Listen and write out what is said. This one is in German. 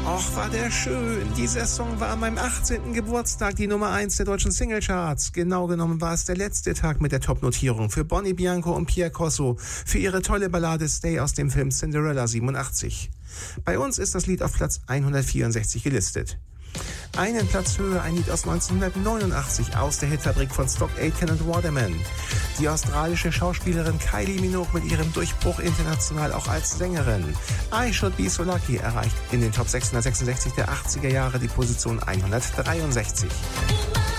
Och, war der schön. Dieser Song war an meinem 18. Geburtstag die Nummer 1 der deutschen Singlecharts. Genau genommen war es der letzte Tag mit der Top-Notierung für Bonnie Bianco und Pierre Corso für ihre tolle Ballade Stay aus dem Film Cinderella 87. Bei uns ist das Lied auf Platz 164 gelistet. Einen Platz höher ein Lied aus 1989 aus der Hitfabrik von Stock Aitken und Waterman. Die australische Schauspielerin Kylie Minogue mit ihrem Durchbruch international auch als Sängerin. I Should Be So Lucky erreicht in den Top 666 der 80er Jahre die Position 163.